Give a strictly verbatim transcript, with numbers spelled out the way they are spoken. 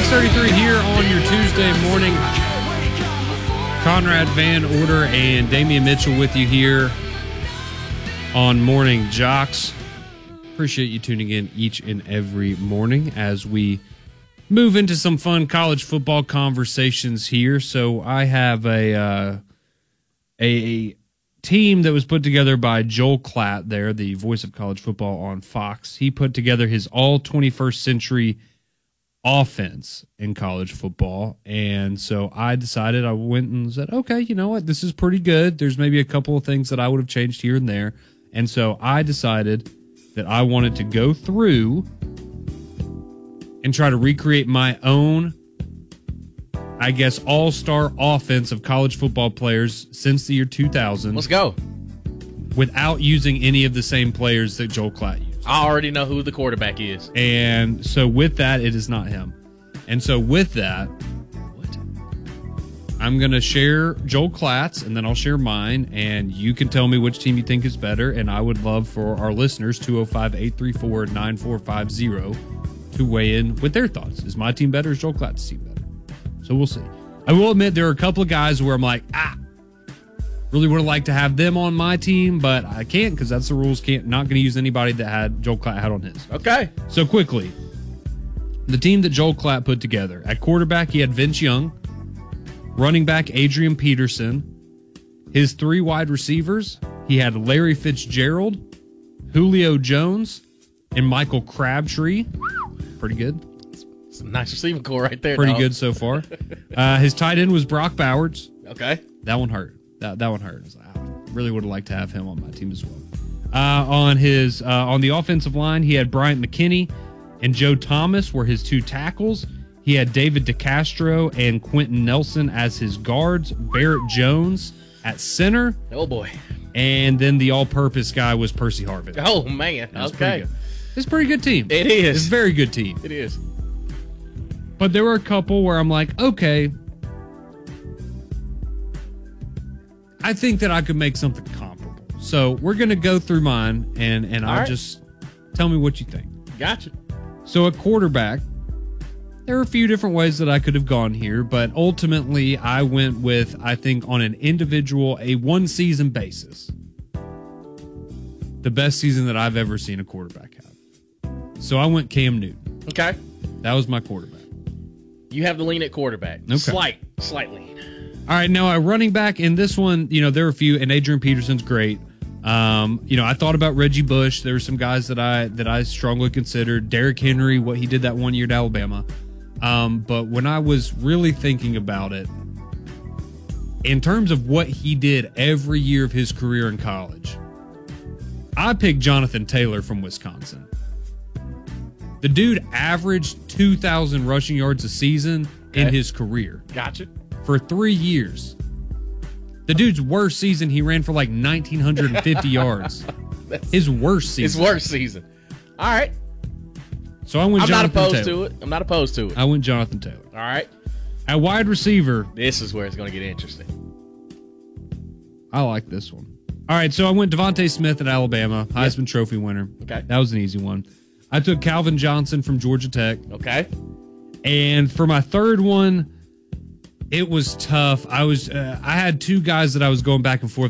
six thirty-three here on your Tuesday morning. Conrad Van Order and Damian Mitchell with you here on Morning Jocks. Appreciate you tuning in each and every morning as we move into some fun college football conversations here. So I have a uh, a team that was put together by Joel Klatt there, the voice of college football on Fox. He put together his all twenty-first century offense in college football. And so I decided, I went and said, okay, you know what? This is pretty good. There's maybe a couple of things that I would have changed here and there. And so I decided that I wanted to go through and try to recreate my own, I guess, all-star offense of college football players since the year two thousand. Let's go. Without using any of the same players that Joel Klatt used. I already know who the quarterback is. And so with that, it is not him. And so with that, What? I'm going to share Joel Klatt's, and then I'll share mine, and you can tell me which team you think is better. And I would love for our listeners, two oh five, eight three four, nine four five zero, to weigh in with their thoughts. Is my team better or is Joel Klatt's team better? So we'll see. I will admit there are a couple of guys where I'm like, ah, really would have liked to have them on my team, but I can't because that's the rules. Can't not going to use anybody that had Joel Klatt had on his. Okay. So quickly, the team that Joel Klatt put together. At quarterback, he had Vince Young. Running back, Adrian Peterson. His three wide receivers, he had Larry Fitzgerald, Julio Jones, and Michael Crabtree. Pretty good. It's a nice receiving core right there. Pretty dog. good so far. Uh, his tight end was Brock Bowers. Okay. That one hurt. That that one hurt. I was like, I really would have liked to have him on my team as well. Uh, on his uh, on the offensive line, he had Bryant McKinney and Joe Thomas were his two tackles. He had David DeCastro and Quentin Nelson as his guards. Barrett Jones at center. Oh, boy. And then the all-purpose guy was Percy Harvin. Oh, man. That was Okay. pretty good. It's a pretty good team. It is. It's a very good team. It is. But there were a couple where I'm like, okay, I think that I could make something comparable. So we're going to go through mine, and, and I'll right. just tell me what you think. Gotcha. So at quarterback, there are a few different ways that I could have gone here, but ultimately I went with, I think, on an individual, a one-season basis, the best season that I've ever seen a quarterback have. So I went Cam Newton. Okay. That was my quarterback. You have the lean at quarterback. Okay. Slight. Slight lean. All right, now at running back, in this one, you know, there are a few, and Adrian Peterson's great. Um, you know, I thought about Reggie Bush. There were some guys that I that I strongly considered. Derrick Henry, what he did that one year at Alabama. Um, but when I was really thinking about it, in terms of what he did every year of his career in college, I picked Jonathan Taylor from Wisconsin. The dude averaged two thousand rushing yards a season Okay. in his career. Gotcha. For three years. The dude's worst season, he ran for like one thousand nine hundred fifty yards. That's His worst season. his worst season. All right. So I went I'm Jonathan not opposed Taylor. to it. I'm not opposed to it. I went Jonathan Taylor. All right. At wide receiver, This is where it's going to get interesting. I like this one. All right, so I went Devontae Smith at Alabama, Heisman Yep. Trophy winner. Okay. That was an easy one. I took Calvin Johnson from Georgia Tech. Okay. And for my third one, it was tough. I was uh, I had two guys that I was going back and forth